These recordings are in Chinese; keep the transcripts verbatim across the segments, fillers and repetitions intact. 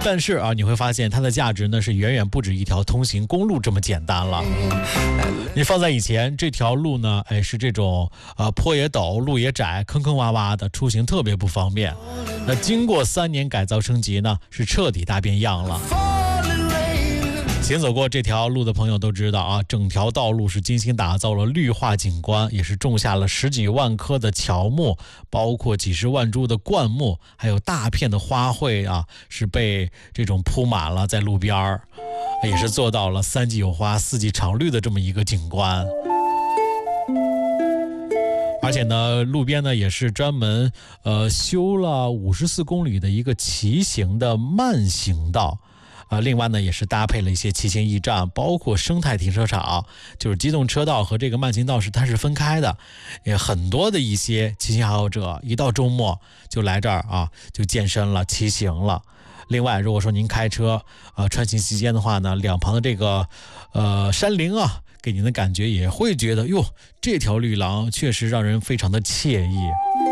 但是啊，你会发现它的价值呢是远远不止一条通行公路这么简单了。你放在以前，这条路呢，哎，是这种呃坡也陡，路也窄，坑坑洼洼的，出行特别不方便。那经过三年改造升级呢，是彻底大变样了。行走过这条路的朋友都知道啊，整条道路是精心打造了绿化景观，也是种下了十几万棵的乔木，包括几十万株的灌木，还有大片的花卉啊，是被这种铺满了在路边儿，也是做到了三季有花四季常绿的这么一个景观。而且呢，路边呢也是专门呃修了五十四公里的一个骑行的慢行道。呃，另外呢，也是搭配了一些骑行驿站，包括生态停车场，就是机动车道和这个慢行道是它是分开的。也很多的一些骑行爱好者一到周末就来这儿啊，就健身了，骑行了。另外，如果说您开车呃穿行期间的话呢，两旁的这个呃山林啊，给您的感觉也会觉得哟，这条绿廊确实让人非常的惬意。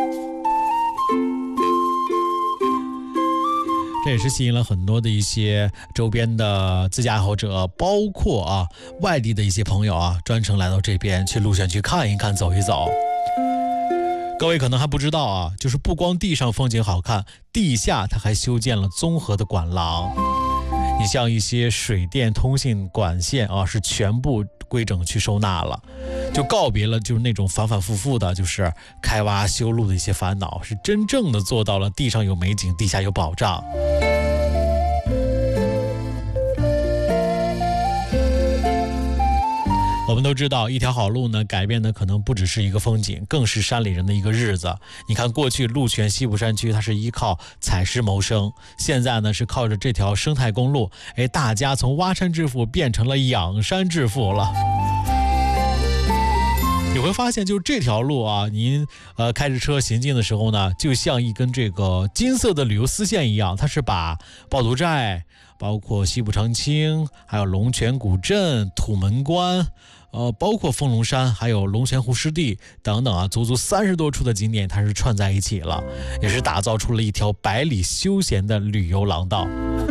这也是吸引了很多的一些周边的自驾爱好者，包括啊外地的一些朋友啊，专程来到这边去鹿泉区看一看、走一走。各位可能还不知道啊，就是不光地上风景好看，地下它还修建了综合的管廊。你像一些水电通信管线啊，是全部规整去收纳了，就告别了就是那种反反复复的就是开挖修路的一些烦恼，是真正的做到了地上有美景，地下有保障。我们都知道，一条好路呢，改变的可能不只是一个风景，更是山里人的一个日子。你看，过去鹿泉西部山区它是依靠采石谋生，现在呢是靠着这条生态公路，哎，大家从挖山致富变成了养山致富了。你会发现，就是这条路啊，您呃开着车行进的时候呢，就像一根这个金色的旅游丝线一样，它是把趵突寨，包括西部长青，还有龙泉古镇、土门关，呃，包括凤龙山，还有龙泉湖湿地等等啊，足足三十多处的景点，它是串在一起了，也是打造出了一条百里休闲的旅游廊道。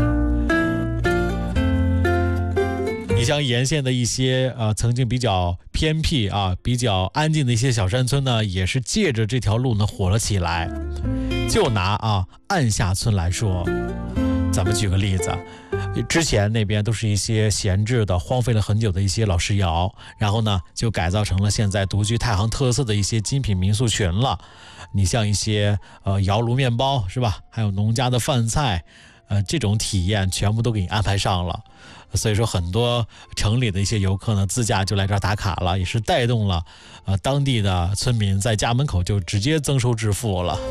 你像沿线的一些呃曾经比较偏僻啊、比较安静的一些小山村呢，也是借着这条路呢火了起来。就拿啊岸下村来说，咱们举个例子，之前那边都是一些闲置的、荒废了很久的一些老石窑，然后呢就改造成了现在独具太行特色的一些精品民宿群了。你像一些呃窑炉面包是吧，还有农家的饭菜，呃这种体验全部都给你安排上了。所以说很多城里的一些游客呢自驾就来这儿打卡了，也是带动了呃当地的村民在家门口就直接增收致富了。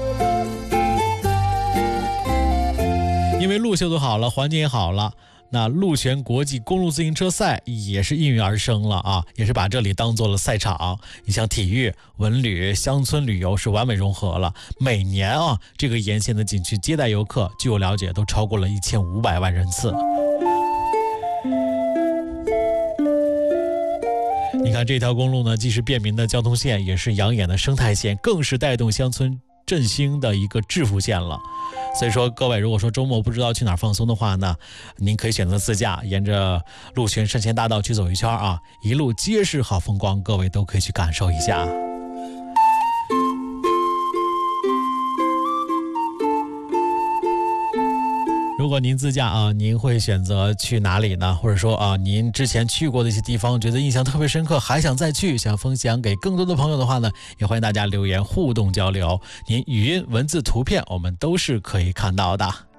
因为路修都好了，环境也好了，那鹿泉国际公路自行车赛也是应运而生了啊，也是把这里当做了赛场。你像体育、文旅、乡村旅游是完美融合了。每年啊，这个沿线的景区接待游客，据我了解都超过了一千五百万人次。你看这条公路呢，既是便民的交通线，也是养眼的生态线，更是带动乡村振兴的一个致富线了。所以说各位，如果说周末不知道去哪儿放松的话呢，您可以选择自驾，沿着鹿泉山前大道去走一圈啊，一路皆是好风光，各位都可以去感受一下。如果您自驾啊，您会选择去哪里呢？或者说啊，您之前去过的一些地方，觉得印象特别深刻，还想再去，想分享给更多的朋友的话呢，也欢迎大家留言互动交流。您语音、文字、图片，我们都是可以看到的。